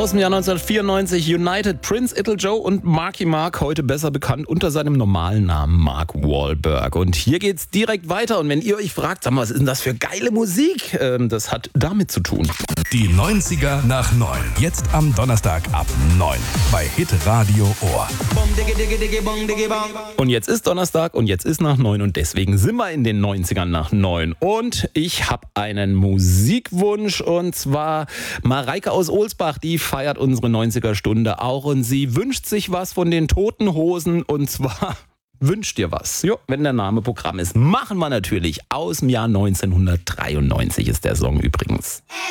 Aus dem Jahr 1994, United, Prince Ittle Joe und Marky Mark, heute besser bekannt unter seinem normalen Namen Mark Wahlberg. Und hier geht's direkt weiter. Und wenn ihr euch fragt, sag mal, was ist denn das für geile Musik? Das hat damit zu tun. Die 90er nach 9. Jetzt am Donnerstag ab 9 bei Hitradio Ohr. Und jetzt ist Donnerstag und jetzt ist nach 9 und deswegen sind wir in den 90ern nach 9. Und ich habe einen Musikwunsch und zwar Mareike aus Ohlsbach, die feiert unsere 90er-Stunde auch und sie wünscht sich was von den Toten Hosen und zwar wünscht dir was. Jo, wenn der Name Programm ist, machen wir natürlich. Aus dem Jahr 1993 ist der Song übrigens.